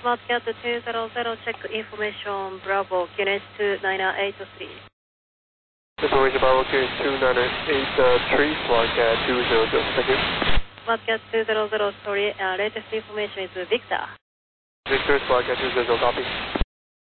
Wildcat 200, check information, Bravo, QNH 2983. Information Bravo, QNH 2983, Wildcat 200, thank you. Wildcat 200, sorry, latest information is Victor. Victor, Wildcat 200, copy.